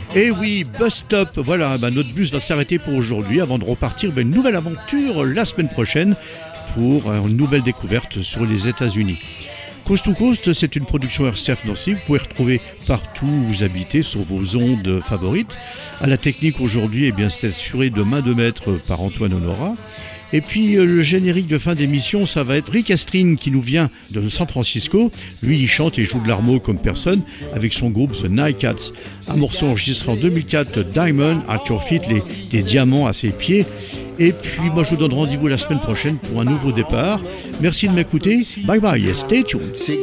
Et oui, bus stop, voilà, notre bus va s'arrêter pour aujourd'hui avant de repartir une nouvelle aventure la semaine prochaine pour une nouvelle découverte sur les États-Unis. Coast to Coast, c'est une production RCF Nancy, vous pouvez retrouver partout où vous habitez sur vos ondes favorites. À la technique aujourd'hui, c'est assuré de main de maître par Antoine Honora. Et puis le générique de fin d'émission, ça va être Rick Astrin qui nous vient de San Francisco. Lui, il chante et joue de l'armo comme personne avec son groupe The Nightcats. Un morceau enregistré en 2004, Diamond at Your Feet, des diamants à ses pieds. Et puis moi, je vous donne rendez-vous la semaine prochaine pour un nouveau départ. Merci de m'écouter. Bye bye et stay tuned.